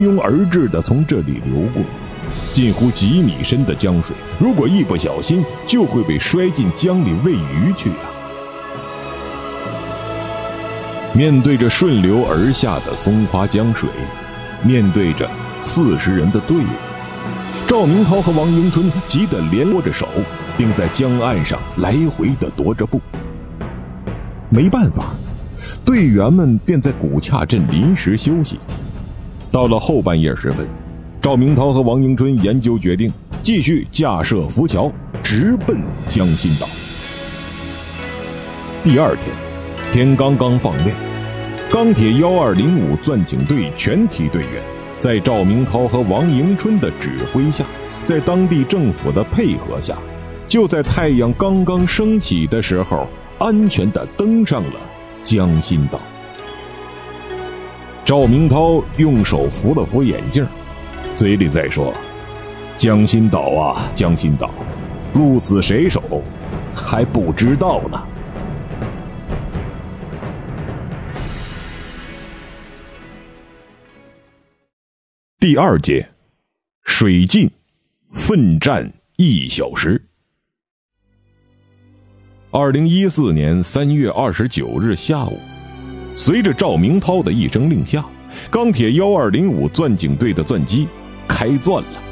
拥而至的从这里流过，近乎几米深的江水，如果一不小心就会被摔进江里喂鱼去啊！面对着顺流而下的松花江水，面对着40人的队伍，赵明涛和王迎春急得连握着手，并在江岸上来回地踱着步。没办法，队员们便在古洽镇临时休息。到了后半夜时分，赵明涛和王迎春研究决定，继续架设浮桥，直奔江心岛。第二天，天刚刚放亮，钢铁1205钻井队全体队员在赵明涛和王迎春的指挥下，在当地政府的配合下，就在太阳刚刚升起的时候，安全地登上了江心岛。赵明涛用手扶了扶眼镜，嘴里在说：“江心岛啊，江心岛，鹿死谁手还不知道呢。”第二节，水进，奋战1小时。2014年3月29日下午，随着赵明涛的一声令下，钢铁1205钻井队的钻机开钻了。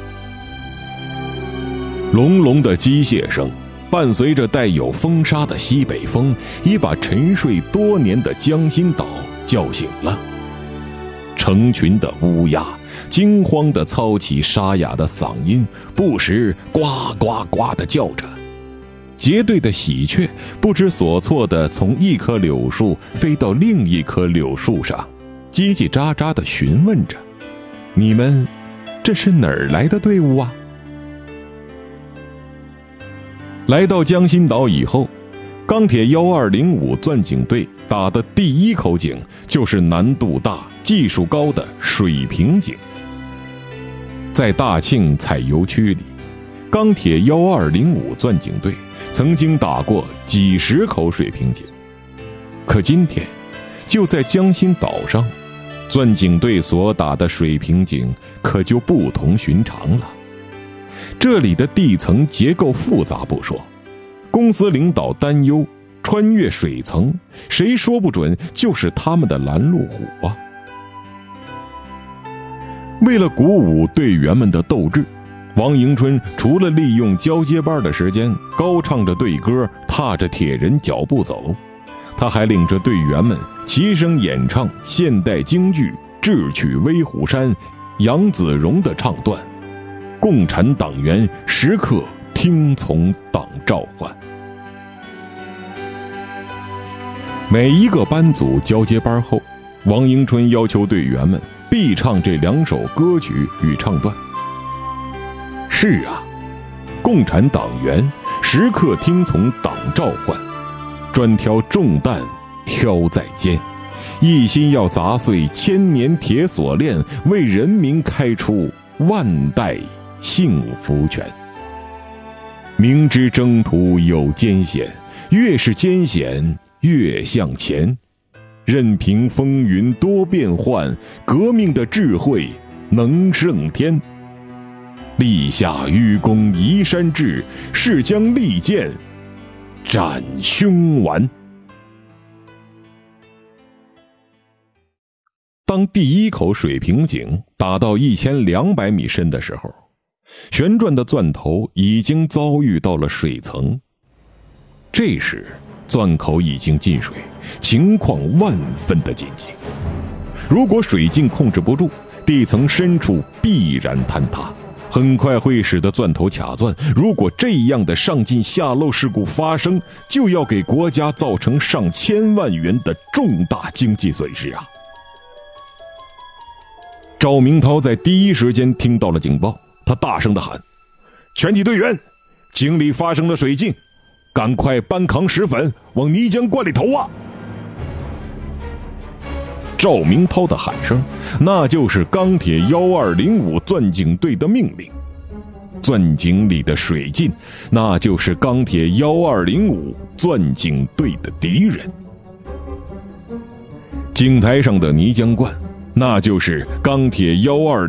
隆隆的机械声伴随着带有风沙的西北风，已把沉睡多年的江心岛叫醒了。成群的乌鸦惊慌地操起沙哑的嗓音，不时呱呱呱地叫着。结队的喜鹊不知所措地从一棵柳树飞到另一棵柳树上，叽叽喳喳地询问着：“你们这是哪儿来的队伍啊？”来到江心岛以后，钢铁1205钻井队打的第一口井就是难度大、技术高的水平井。在大庆采油区里，钢铁1205钻井队曾经打过几十口水平井，可今天就在江心岛上，钻井队所打的水平井可就不同寻常了。这里的地层结构复杂不说，公司领导担忧穿越水层，谁说不准就是他们的拦路虎啊！为了鼓舞队员们的斗志，王迎春除了利用交接班的时间高唱着队歌，踏着铁人脚步走，他还领着队员们齐声演唱现代京剧《智取威虎山》杨子荣的唱段：“共产党员时刻听从党召唤。”每一个班组交接班后，王迎春要求队员们必唱这2首歌曲与唱段。是啊，共产党员时刻听从党召唤，专挑重担挑在肩，一心要砸碎千年铁锁链，为人民开出万代幸福泉。明知征途有艰险，越是艰险越向前，任凭风云多变幻，革命的智慧能胜天。立下愚公移山志，誓将利剑斩凶顽。当第一口水平井打到1200米深的时候，旋转的钻头已经遭遇到了水层。这时钻口已经进水，情况万分的紧急。如果水镜控制不住，地层深处必然坍塌，很快会使得钻头卡钻。如果这样的上进下漏事故发生，就要给国家造成上千万元的重大经济损失啊！赵明涛在第一时间听到了警报，他大声地喊：“全体队员，井里发生了水浸，赶快搬扛石粉往泥浆罐里投啊！”赵明涛的喊声，那就是钢铁1205钻井队的命令。钻井里的水浸，那就是钢铁1205钻井队的敌人。井台上的泥浆罐那就是钢铁126